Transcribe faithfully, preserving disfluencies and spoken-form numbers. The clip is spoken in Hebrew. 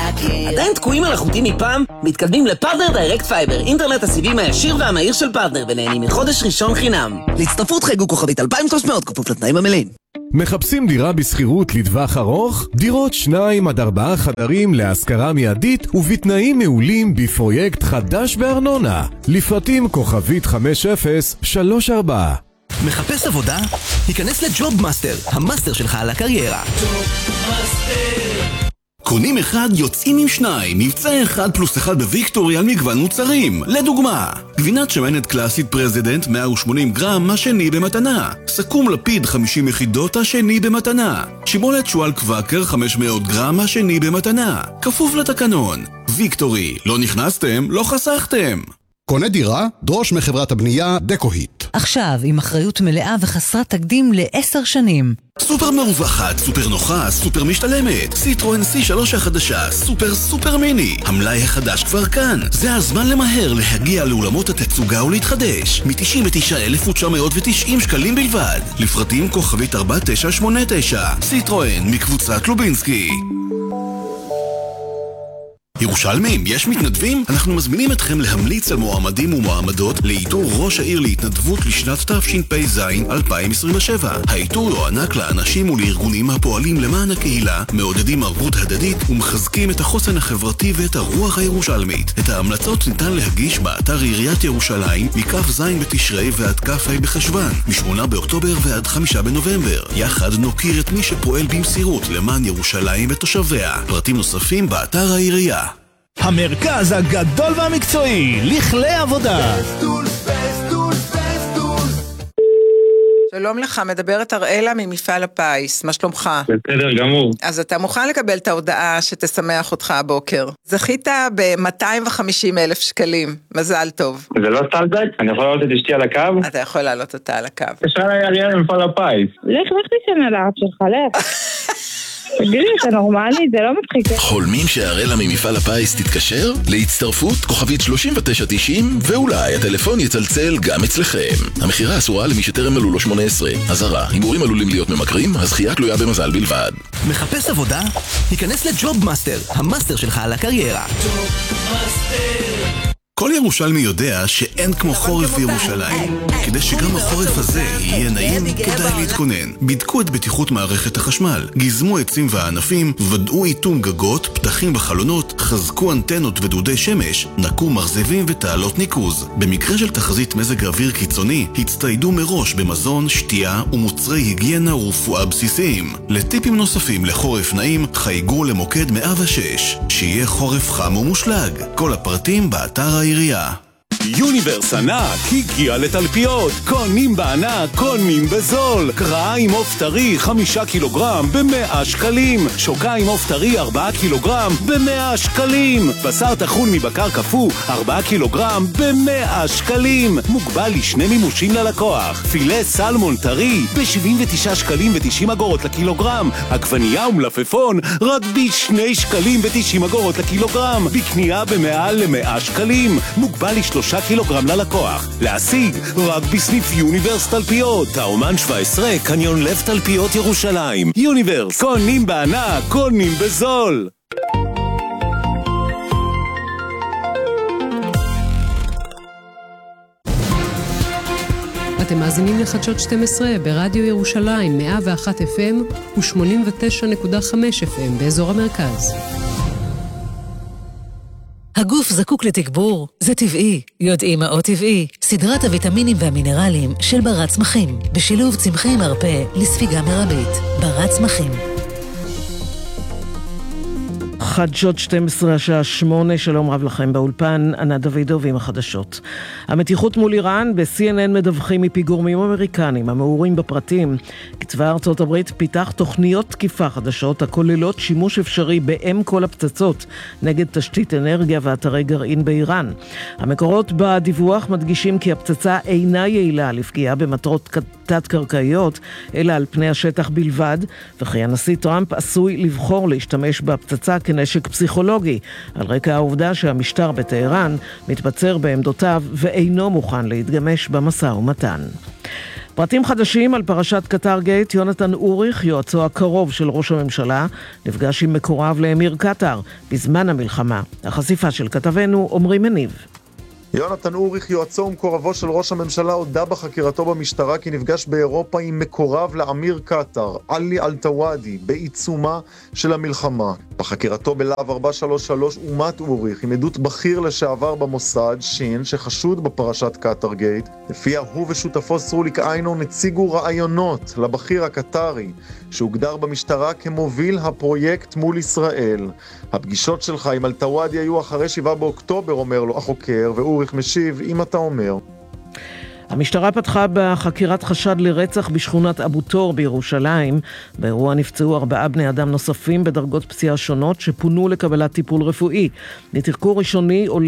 עדיין תקועים על החוטים מפעם? מתקדמים לפרטנר דיירקט פייבר, אינטרנט הסיבים הישיר והמהיר של פרטנר, ונהנים מחודש ראשון חינם. להצטרפות חייגו כוכבית אלפיים ושלוש מאות כפוף לתנאים המלאים. מחפשים דירה בסחירות לטווח ארוך? דירות שניים עד ארבעה חדרים להשכרה מיידית ובתנאים מעולים בפרויקט חדש בארנונה. לפרטים כוכבית חמש אפס שלוש ארבע. מחפש עבודה? היכנס לג'וב מאסטר, המאסטר שלך על הקריירה. קונים אחד, יוצאים עם שניים. מבצע אחד פלוס אחד בוויקטורי על מגוון מוצרים. לדוגמה, גבינת שמנת קלאסית פרזידנט מאה ושמונים גרם, השני במתנה. סכו"ם לפיד חמישים יחידות, השני במתנה. שימולת שואל קוואקר חמש מאות גרם, השני במתנה. כפוף לתקנון. ויקטורי, לא נכנסתם, לא חסכתם. קונה דירה? דרוש מחברת הבנייה דקוהיט. עכשיו עם אחריות מלאה וחסרת תקדים לעשר שנים. סופר מרווחת, סופר נוחה, סופר משתלמת. סיטרואן סי שלוש החדשה, סופר סופר מיני. המלאי החדש כבר כאן. זה הזמן למהר להגיע לאולמות התצוגה ולהתחדש. מ-תשעים ותשעה אלף ותשע מאות ותשעים שקלים בלבד. לפרטים כוכבית ארבע תשע שמונה תשע. סיטרואן מקבוצת לובינסקי. ירושלמים, יש מתנדבים? אנחנו מזמינים אתכם להמליץ על מועמדים ומועמדות לאיתור ראש העיר להתנדבות לשנת תשפ"ז אלפיים עשרים ושבע. האיתור יוענק לאנשים ולארגונים הפועלים למען הקהילה, מעודדים ערבות הדדית ומחזקים את החוסן החברתי ואת הרוח הירושלמית. את ההמלצות ניתן להגיש באתר עיריית ירושלים מכף זין בתשרי ועד כף ה' בחשוון, משמונה באוקטובר ועד חמישה בנובמבר. יחד נוקיר את מי שפועל במסירות למען ירושלים ותושביה. פרטים נוספים באתר העירייה. המרכז הגדול והמקצועי, לכלי עבודה. שלום לך, מדברת אראלה ממפעל הפיס, מה שלומך? בסדר גמור. אז אתה מוכן לקבל את ההודעה שתשמח אותך הבוקר. זכית ב-מאתיים וחמישים אלף שקלים, מזל טוב. זה לא סטלבק? אני יכול לעלות את אשתי על הקו? אתה יכול לעלות אותה על הקו. תשאל לי אריאל ממפעל הפיס. לך, לך תשאל על הארץ שלך, לך. תגידי, אתה נורמלי? זה לא מצחיק. חולמים שהאראלה ממפעל הפיס תתקשר? להצטרפות כוכבית שלושים ותשע תשעים, ואולי הטלפון יצלצל גם אצלכם. המחירה אסורה למי שטרם מלאו לו שמונה עשרה. אזהרה, הימורים עלולים להיות ממכרים, הזכייה תלויה במזל בלבד. מחפש עבודה? היכנס לג'וב מאסטר, המאסטר שלך על הקריירה. כל ירושלמי יודע שאין כמו חורף בירושלים. כדי שגם החורף הזה יהיה נעים, כדאי להתכונן. בדקו את בטיחות מערכת החשמל, גזמו עצים וענפים, ודאו איתום גגות, פתחים בחלונות, חזקו אנטנות ודודי שמש, נקו מרזבים ותעלות ניקוז. במקרה של תחזית מזג אוויר קיצוני, הצטיידו מראש במזון, שתייה ומוצרי היגיינה ורפואה בסיסיים. לטיפים נוספים לחורף נעים, חייגו למוקד מאה ושש. שיהיה חורף חם ומושלג. כל הפרטים באתר העירייה. יוניברס ענק הגיע לתלפיות, קונים בענק, קונים בזול. קראה עם עוף טרי חמישה קילוגרם במאה שקלים, שוקה עם עוף טרי ארבעה קילוגרם במאה שקלים, בשר טחון מבקר קפוא ארבעה קילוגרם במאה שקלים, מוגבל לשני מימושים ללקוח. פילה סלמון טרי ב-שבעים ותשעה שקלים ו-תשעים אגורות לקילוגרם, עגבנייה ומלפפון רק ב-שני שקלים ו-תשעים אגורות לקילוגרם, בקנייה במעל ל-מאה שקלים, מוגבל לשלושה קילוגרם ללקוח. להשיג רק בסניף יוניברס תלפיות, האומן שבע עשרה, קניון לב תלפיות ירושלים. יוניברס, קונים בענק, קונים בזול. אתם מאזינים לחדשות שתים עשרה ברדיו ירושלים מאה ואחת אף אם ו-שמונים ותשע נקודה חמש אף אם באזור המרכז. הגוף זקוק לתגבור, זה טבעי. יודעים מה עוד טבעי? סדרת הוויטמינים והמינרלים של בר צמחים, בשילוב צמחי מרפא לספיגה מרבית. בר צמחים. חדשות שתים עשרה השעה שמונה, שלום רב לכם באולפן, ענת דוידוב עם החדשות. המתיחות מול איראן, ב-סי אן אן מדווחים מפיגורים אמריקנים המעורים בפרטים. כצבא ארצות הברית פיתח תוכניות תקיפה חדשות הכוללות שימוש אפשרי באם כל הפצצות נגד תשתית אנרגיה ואתרי גרעין באיראן. המקורות בדיווח מדגישים כי הפצצה אינה יעילה לפגיעה במטרות תת-קרקעיות, אלא על פני השטח בלבד, וכי הנשיא טראמפ עשוי לבחור להשתמש בפצצה כנשק פסיכולוגי, על רקע העובדה שהמשטר בטהרן מתבצר בעמדותיו ואינו מוכן להתגמש במשא ומתן. פרטים חדשים על פרשת קטר גייט. יונתן אוריך, יועצו הקרוב של ראש הממשלה, נפגש עם מקורב לאמיר קטר בזמן המלחמה. החשיפה של כתבנו עמרי מניב. יונתן אוריך, יועצו ומקורבו של ראש הממשלה, הודה בחקירתו במשטרה כי נפגש באירופה עם מקורב לאמיר קטר, עלי אלטוואדי, בעיצומה של המלחמה. בחקירתו בלהב ארבע שלוש שלוש אומת אוריך עם עדות בכיר לשעבר במוסד, שין, שחשוד בפרשת קטר גייט. לפיה הוא ושותפו סרוליק איינון הציגו רעיונות לבכיר הקטרי, שהוגדר במשטרה כמוביל הפרויקט מול ישראל. הפגישות שלך עם אלטוואדי היו אחרי שבעה באוקטובר, אומר לו החוקר, ואוריך משיב, אם אתה אומר. המשטרה פתחה בחקירת חשד לרצח בשכונת אבו תור בירושלים. באירוע נפצעו ארבעה בני אדם נוספים בדרגות פציעה שונות שפונו לקבלת טיפול רפואי. מתחקור ראשוני עולה